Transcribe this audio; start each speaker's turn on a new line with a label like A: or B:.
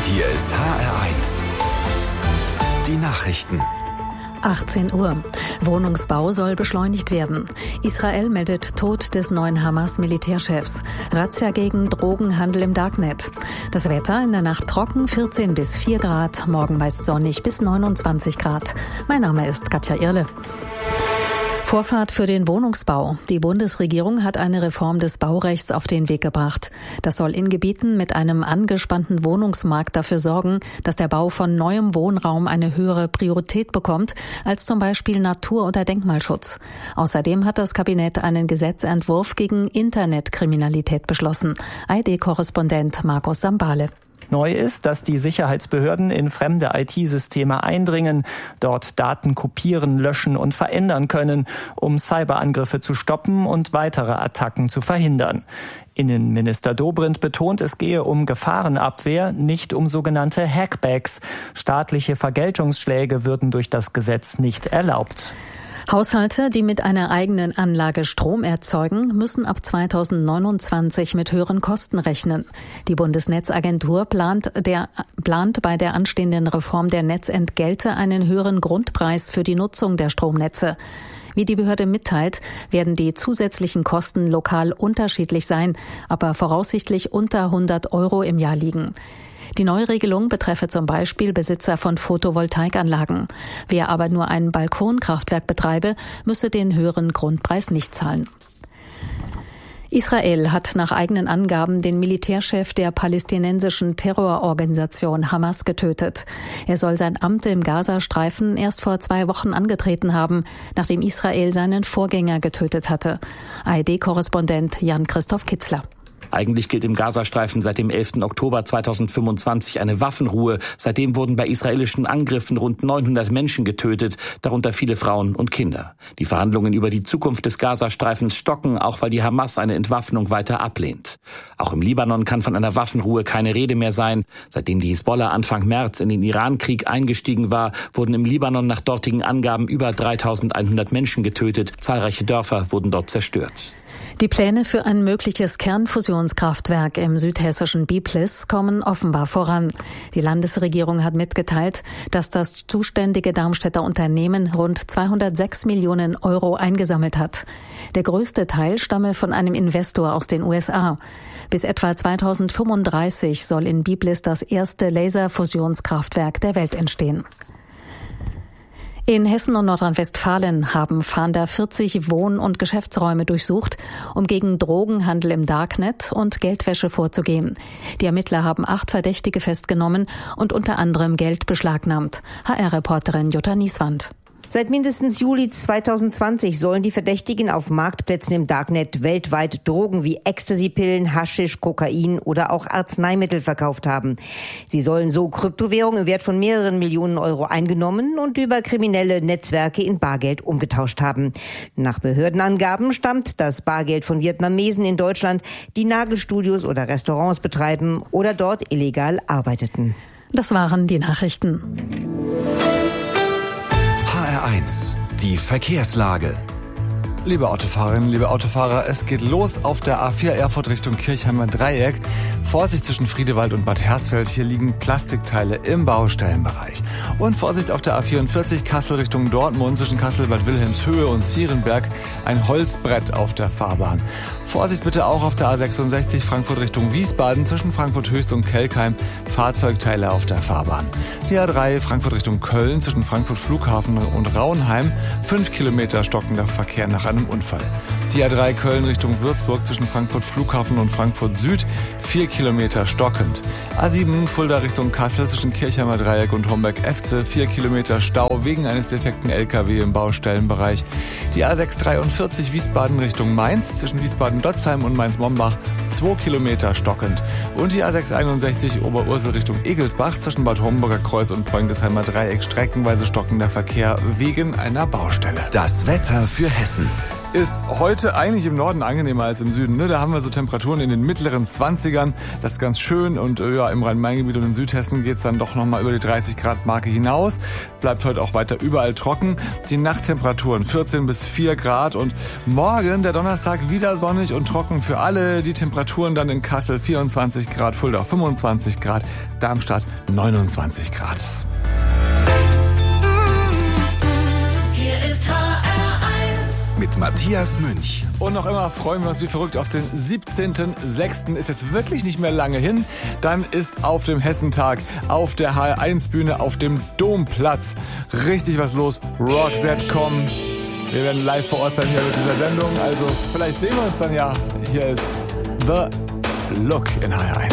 A: Hier ist HR1. Die Nachrichten.
B: 18 Uhr. Wohnungsbau soll beschleunigt werden. Israel meldet Tod des neuen Hamas-Militärchefs. Razzia gegen Drogenhandel im Darknet. Das Wetter in der Nacht trocken, 14 bis 4 Grad. Morgen meist sonnig bis 29 Grad. Mein Name ist Katja Irle. Vorfahrt für den Wohnungsbau. Die Bundesregierung hat eine Reform des Baurechts auf den Weg gebracht. Das soll in Gebieten mit einem angespannten Wohnungsmarkt dafür sorgen, dass der Bau von neuem Wohnraum eine höhere Priorität bekommt, als zum Beispiel Natur- oder Denkmalschutz. Außerdem hat das Kabinett einen Gesetzentwurf gegen Internetkriminalität beschlossen. ARD-Korrespondent Markus Sambale.
C: Neu ist, dass die Sicherheitsbehörden in fremde IT-Systeme eindringen, dort Daten kopieren, löschen und verändern können, um Cyberangriffe zu stoppen und weitere Attacken zu verhindern. Innenminister Dobrindt betont, es gehe um Gefahrenabwehr, nicht um sogenannte Hackbacks. Staatliche Vergeltungsschläge würden durch das Gesetz nicht erlaubt.
B: Haushalte, die mit einer eigenen Anlage Strom erzeugen, müssen ab 2029 mit höheren Kosten rechnen. Die Bundesnetzagentur plant bei der anstehenden Reform der Netzentgelte einen höheren Grundpreis für die Nutzung der Stromnetze. Wie die Behörde mitteilt, werden die zusätzlichen Kosten lokal unterschiedlich sein, aber voraussichtlich unter 100 € im Jahr liegen. Die Neuregelung betreffe zum Beispiel Besitzer von Photovoltaikanlagen. Wer aber nur ein Balkonkraftwerk betreibe, müsse den höheren Grundpreis nicht zahlen. Israel hat nach eigenen Angaben den Militärchef der palästinensischen Terrororganisation Hamas getötet. Er soll sein Amt im Gazastreifen erst vor 2 Wochen angetreten haben, nachdem Israel seinen Vorgänger getötet hatte. ARD-Korrespondent Jan-Christoph Kitzler.
D: Eigentlich gilt im Gazastreifen seit dem 11. Oktober 2025 eine Waffenruhe. Seitdem wurden bei israelischen Angriffen rund 900 Menschen getötet, darunter viele Frauen und Kinder. Die Verhandlungen über die Zukunft des Gazastreifens stocken, auch weil die Hamas eine Entwaffnung weiter ablehnt. Auch im Libanon kann von einer Waffenruhe keine Rede mehr sein. Seitdem die Hisbollah Anfang März in den Irankrieg eingestiegen war, wurden im Libanon nach dortigen Angaben über 3.100 Menschen getötet. Zahlreiche Dörfer wurden dort zerstört.
B: Die Pläne für ein mögliches Kernfusionskraftwerk im südhessischen Biblis kommen offenbar voran. Die Landesregierung hat mitgeteilt, dass das zuständige Darmstädter Unternehmen rund 206 Millionen € eingesammelt hat. Der größte Teil stamme von einem Investor aus den USA. Bis etwa 2035 soll in Biblis das erste Laserfusionskraftwerk der Welt entstehen. In Hessen und Nordrhein-Westfalen haben Fahnder 40 Wohn- und Geschäftsräume durchsucht, um gegen Drogenhandel im Darknet und Geldwäsche vorzugehen. Die Ermittler haben 8 Verdächtige festgenommen und unter anderem Geld beschlagnahmt. HR-Reporterin Jutta Nieswand.
E: Seit mindestens Juli 2020 sollen die Verdächtigen auf Marktplätzen im Darknet weltweit Drogen wie Ecstasy-Pillen, Haschisch, Kokain oder auch Arzneimittel verkauft haben. Sie sollen so Kryptowährungen im Wert von mehreren Millionen € eingenommen und über kriminelle Netzwerke in Bargeld umgetauscht haben. Nach Behördenangaben stammt das Bargeld von Vietnamesen in Deutschland, die Nagelstudios oder Restaurants betreiben oder dort illegal arbeiteten.
B: Das waren die Nachrichten.
A: HR1, die Verkehrslage.
F: Liebe Autofahrerinnen, liebe Autofahrer, es geht los auf der A4 Erfurt Richtung Kirchheimer Dreieck. Vorsicht zwischen Friedewald und Bad Hersfeld, hier liegen Plastikteile im Baustellenbereich. Und Vorsicht auf der A44 Kassel Richtung Dortmund zwischen Kassel-Bad Wilhelmshöhe und Zierenberg, ein Holzbrett auf der Fahrbahn. Vorsicht bitte auch auf der A66 Frankfurt Richtung Wiesbaden zwischen Frankfurt Höchst und Kelkheim, Fahrzeugteile auf der Fahrbahn. Die A3 Frankfurt Richtung Köln zwischen Frankfurt Flughafen und Rauenheim, 5 Kilometer stockender Verkehr nach einem Unfall. Die A3 Köln Richtung Würzburg zwischen Frankfurt Flughafen und Frankfurt Süd, 4 Kilometer stockend. A7 Fulda Richtung Kassel zwischen Kirchheimer Dreieck und Homberg-Efze, 4 Kilometer Stau wegen eines defekten LKW im Baustellenbereich. Die A643 Wiesbaden Richtung Mainz zwischen Wiesbaden-Dotzheim und Mainz-Mombach, 2 Kilometer stockend. Und die A661 Oberursel Richtung Egelsbach zwischen Bad Homburger Kreuz und Poingesheimer Dreieck, streckenweise stockender Verkehr wegen einer Baustelle.
A: Das Wetter für Hessen.
F: ist heute eigentlich im Norden angenehmer als im Süden. Ne? Da haben wir so Temperaturen in den mittleren 20ern. Das ist ganz schön. Und ja, im Rhein-Main-Gebiet und in Südhessen geht's dann doch nochmal über die 30-Grad-Marke hinaus. Bleibt heute auch weiter überall trocken. Die Nachttemperaturen 14 bis 4 Grad. Und morgen, der Donnerstag, wieder sonnig und trocken für alle. Die Temperaturen dann in Kassel 24 Grad, Fulda 25 Grad, Darmstadt 29 Grad.
A: Mit Matthias Münch.
F: Und noch immer freuen wir uns wie verrückt auf den 17.06. Ist jetzt wirklich nicht mehr lange hin. Dann ist auf dem Hessentag, auf der HR1-Bühne, auf dem Domplatz richtig was los. Roxette kommen. Wir werden live vor Ort sein hier mit dieser Sendung. Also vielleicht sehen wir uns dann ja. Hier ist The Look in HR1.